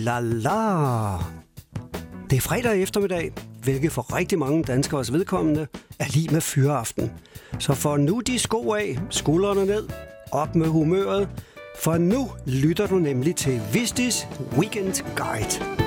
la la. Det er fredag eftermiddag, hvilket for rigtig mange danskeres vedkommende er lige med fyreaften. Så for nu de sko af, skuldrene ned, op med humøret, for nu lytter du nemlig til Vistis Weekend Guide.